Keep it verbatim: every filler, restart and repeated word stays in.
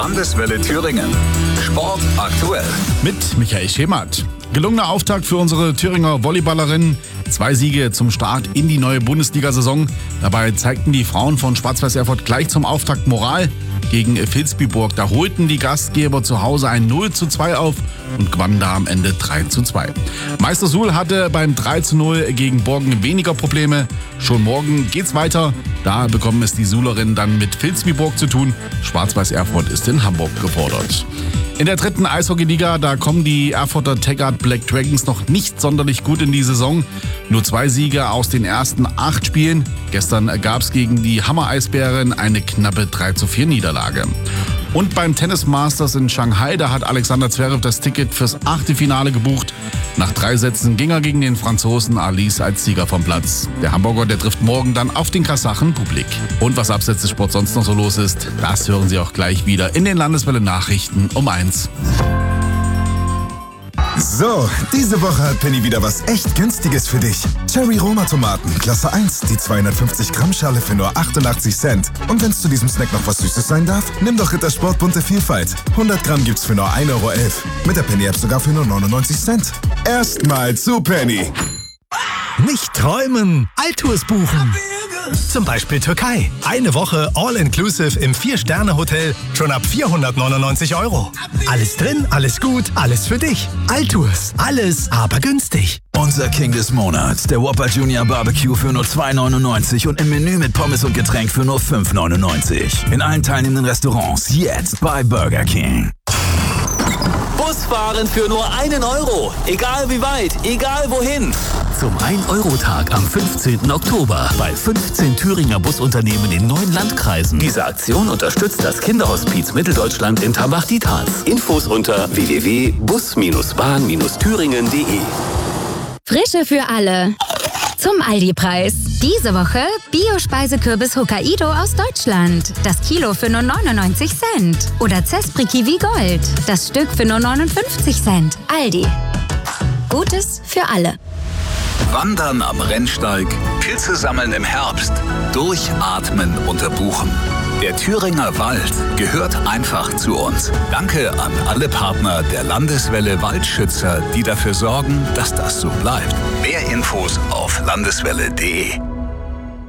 Landeswelle Thüringen. Sport aktuell. Mit Michael Schemert. Gelungener Auftakt für unsere Thüringer Volleyballerinnen. Zwei Siege zum Start in die neue Bundesliga-Saison. Dabei zeigten die Frauen von Schwarz-Weiß Erfurt gleich zum Auftakt Moral. Gegen Vilsbiburg, da holten die Gastgeber zu Hause ein null zu zwei auf und gewannen da am Ende drei zu zwei. Meister Suhl hatte beim drei zu null gegen Borgen weniger Probleme. Schon morgen geht's weiter. Da bekommen es die Suhlerinnen dann mit Vilsbiburg zu tun. Schwarz-Weiß Erfurt ist in Hamburg gefordert. In der dritten Eishockeyliga, da kommen die Erfurter Taggart Black Dragons noch nicht sonderlich gut in die Saison. Nur zwei Siege aus den ersten acht Spielen. Gestern gab es gegen die Hammer Eisbären eine knappe drei zu vier Niederlage. Und beim Tennis Masters in Shanghai, da hat Alexander Zverev das Ticket fürs Achtelfinale gebucht. Nach drei Sätzen ging er gegen den Franzosen Alice als Sieger vom Platz. Der Hamburger, der trifft morgen dann auf den Kasachen Bublik. Und was abseits des Sports sonst noch so los ist, das hören Sie auch gleich wieder in den Landeswelle Nachrichten um eins. So, diese Woche hat Penny wieder was echt Günstiges für dich. Cherry Roma Tomaten, Klasse eins, die zweihundertfünfzig Gramm Schale für nur achtundachtzig Cent. Und wenn es zu diesem Snack noch was Süßes sein darf, nimm doch Rittersport bunte Vielfalt. hundert Gramm gibt's für nur ein Euro elf. Mit der Penny-App sogar für nur neunundneunzig Cent. Erstmal zu Penny. Nicht träumen, Altours buchen. Zum Beispiel Türkei. Eine Woche All-Inclusive im vier-Sterne-Hotel schon ab vierhundertneunundneunzig Euro. Alles drin, alles gut, alles für dich. Altours. Alles, aber günstig. Unser King des Monats, der Whopper Junior Barbecue für nur zwei neunundneunzig und im Menü mit Pommes und Getränk für nur fünf neunundneunzig. In allen teilnehmenden Restaurants jetzt bei Burger King. Busfahren für nur einen Euro. Egal wie weit, egal wohin. Zum ein Euro Tag am fünfzehnten Oktober bei fünfzehn Thüringer Busunternehmen in neun Landkreisen. Diese Aktion unterstützt das Kinderhospiz Mitteldeutschland in Tambach-Dietharz. Infos unter w w w punkt bus bahn thüringen punkt d e. Frische für alle. Zum Aldi-Preis. Diese Woche Bio-Speisekürbis Hokkaido aus Deutschland. Das Kilo für nur neunundneunzig Cent. Oder Zespri Kiwi Gold. Das Stück für nur neunundfünfzig Cent. Aldi. Gutes für alle. Wandern am Rennsteig, Pilze sammeln im Herbst, durchatmen unter Buchen. Der Thüringer Wald gehört einfach zu uns. Danke an alle Partner der Landeswelle Waldschützer, die dafür sorgen, dass das so bleibt. Mehr Infos auf landeswelle punkt d e.